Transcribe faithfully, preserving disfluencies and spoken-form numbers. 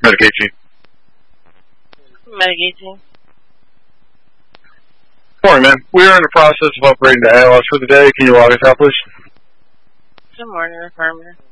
Medicaid team. Medicaid team. Morning, man. We are in the process of upgrading to A L S for the day. Can you log us out, please? Good morning, affirmative.